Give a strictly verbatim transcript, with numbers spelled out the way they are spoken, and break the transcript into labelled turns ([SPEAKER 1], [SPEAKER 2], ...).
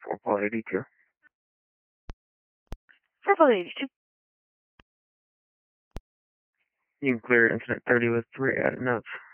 [SPEAKER 1] four point eighty-two.
[SPEAKER 2] four point eighty-two.
[SPEAKER 1] You can clear Incident thirty with three added notes.